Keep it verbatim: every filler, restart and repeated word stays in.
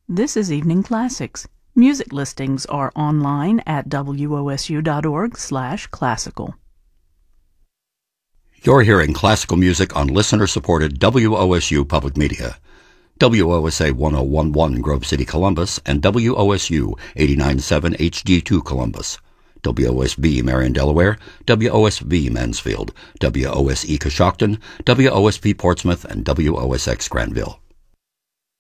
This is Evening Classics. Music listings are online at w o s u dot org slash classical. You're hearing classical music on listener-supported W O S U Public Media. W O S A one oh one point one Grove City, Columbus, and W O S U eighty-nine point seven H D two Columbus. W O S B Marion, Delaware, W O S V Mansfield, W O S E Coshocton, W O S P Portsmouth, and W O S X Granville.